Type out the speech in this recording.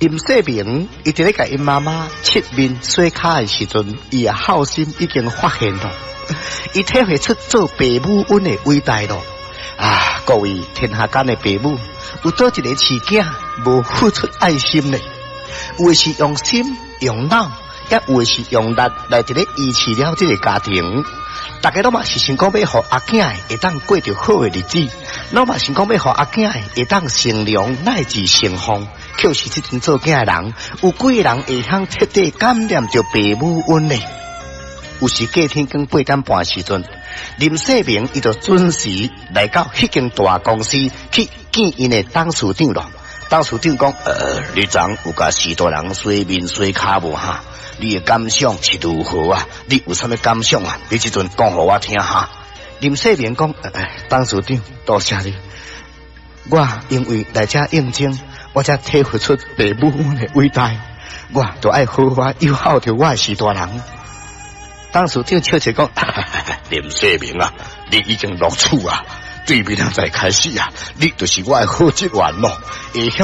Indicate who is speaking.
Speaker 1: 林世明伊伫咧甲因妈妈切面洗骹的时阵，伊的孝心已经发现了，伊体会出做爸母恩的伟大咯。啊，各位天下间的爸母，有多一个饲囝无付出爱心呢？有的是用心用脑，也有的是用力来伫咧维持了这个家庭。大家都嘛是想讲要互阿囝会当过着好的日子，拢嘛想讲要互阿囝会当成良乃至成凤。可是这阵做囝的人，有几个人会晓彻底感染着爸母恩呢？有时隔天更8点半时阵，林世明伊就准时来到迄间大公司去见因的董事长咯。董事长讲：你昨有甲许多人洗面洗骹无哈？你的感想是如何啊？你有啥物感想啊？你这阵讲互我听哈。林世明讲：董事长，多谢你。我因为来遮应征，我才体会出爸母的伟大。我就爱好好友好着我的许多人。董事长笑笑讲：林世明啊，你已经录取啊，对明仔载开始啊，你就是我的好职员咯，会晓